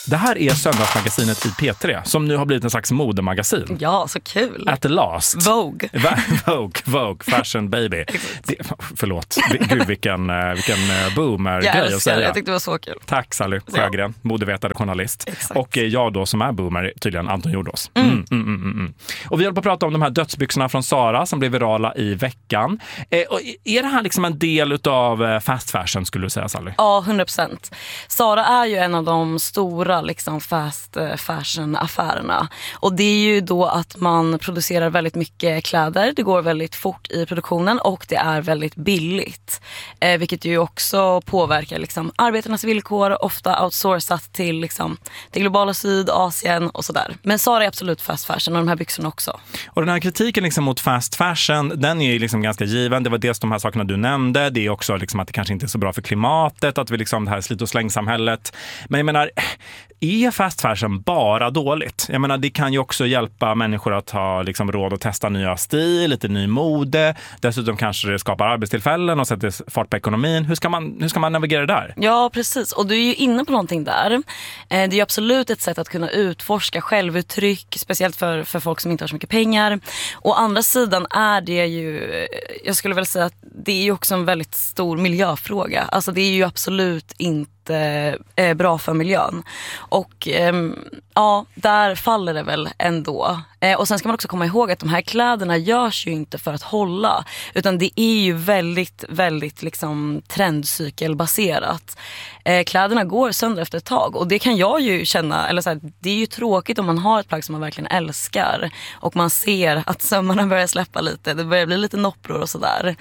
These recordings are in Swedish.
Det här är söndagsmagasinet i P3 som nu har blivit en slags modemagasin. Ja, så kul. At the last. Vogue. Vogue, fashion baby. Förlåt, gud vilken boomer-grej att säga. Jag tyckte det var så kul. Tack Sally Sjögren, modevetare journalist. Exakt. Och jag då som är boomer, tydligen Anton Jordås. Och vi håller på att prata om de här dödsbyxorna från Zara som blev virala i veckan. Och är det här liksom en del av fast fashion skulle du säga, Sally? Ja, 100%. Zara är ju en av de stora liksom fast fashion-affärerna. Och det är ju då att man producerar väldigt mycket kläder. Det går väldigt fort i produktionen och det är väldigt billigt. Vilket ju också påverkar liksom arbetarnas villkor, ofta outsourcat till liksom det globala syd, Asien och sådär. Men Zara är absolut fast fashion och de här byxorna också. Och den här kritiken liksom mot fast fashion, den är ju liksom ganska given. Det var dels de här sakerna du nämnde. Det är också liksom att det kanske inte är så bra för klimatet, att vi liksom det här slit- och slängsamhället. Men jag menar, är fast fashion bara dåligt? Jag menar, det kan ju också hjälpa människor att ha liksom råd att testa nya stil, lite ny mode. Dessutom kanske det skapar arbetstillfällen och sätter fart på ekonomin. Hur ska man navigera det där? Ja, precis. Och du är ju inne på någonting där. Det är ju absolut ett sätt att kunna utforska självuttryck, speciellt för folk som inte har så mycket pengar. Å andra sidan är det ju, jag skulle väl säga att det är ju också en väldigt stor miljöfråga. Alltså det är ju absolut inte bra för miljön. Och ja, där faller det väl ändå. Och sen ska man också komma ihåg att de här kläderna görs ju inte för att hålla, utan det är ju väldigt, väldigt liksom trendcykelbaserat. Kläderna går sönder efter ett tag och det kan jag ju känna, eller så här, det är ju tråkigt om man har ett plagg som man verkligen älskar och man ser att sömmarna börjar släppa lite, det börjar bli lite noppror och sådär.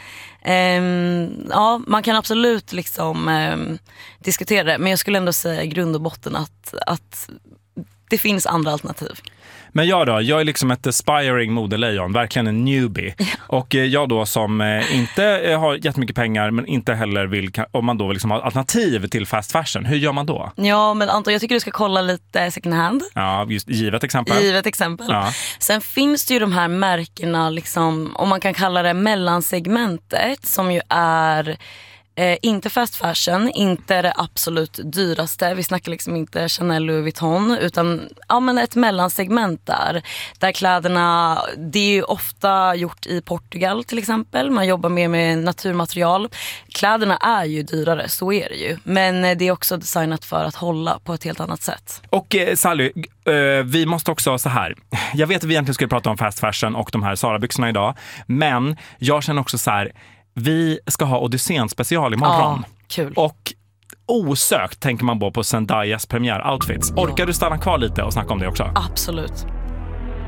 Ja, man kan absolut liksom diskutera det, men jag skulle ändå säga i grund och botten att det finns andra alternativ. Men jag då, jag är liksom ett aspiring modelejon, verkligen en newbie. Ja. Och jag då som inte har jättemycket pengar men inte heller vill, om man då liksom har alternativ till fast fashion, hur gör man då? Ja, men Anton, jag tycker du ska kolla lite second hand. Ja, just givet exempel. Ja. Sen finns det ju de här märkena, liksom, om man kan kalla det mellansegmentet, som ju är inte fast fashion, inte det absolut dyraste. Vi snackar liksom inte Chanel, Louis Vuitton, utan ja, men ett mellansegment där kläderna, det är ju ofta gjort i Portugal till exempel. Man jobbar mer med naturmaterial. Kläderna är ju dyrare, så är det ju. Men det är också designat för att hålla på ett helt annat sätt. Och Sally, vi måste också så här. Jag vet att vi egentligen skulle prata om fast fashion och de här Zara-byxorna idag, men jag känner också så här. Vi ska ha Odysseen special imorgon. Ja, kul. Och osökt tänker man på Zendayas premiär-outfits. Orkar du stanna kvar lite och snacka om det också? Absolut.